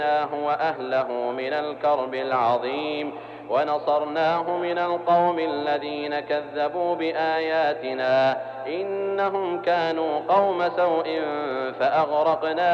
وأهله من الكرب العظيم ونصرناه من القوم الذين كذبوا بآياتنا إنهم كانوا قوم سوء فأغرقناهم